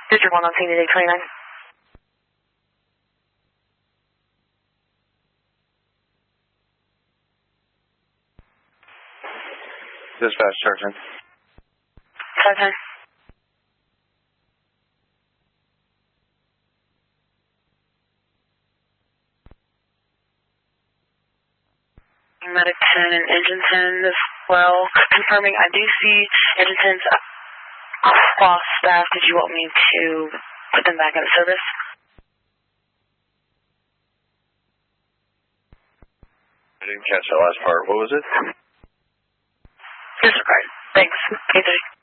District 1 on scene at 829. Dispatch, Sergeant. Sergeant. Medic 10 and Engine 10 as well. Confirming, I do see Engine 10's cross staff. Did you want me to put them back into service? I didn't catch that last part. What was it? Disregard. Thanks. Okay.